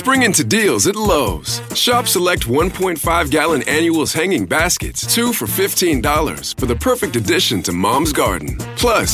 Spring into deals at Lowe's. Shop select 1.5-gallon annuals hanging baskets, 2 for $15 for the perfect addition to Mom's Garden. Plus,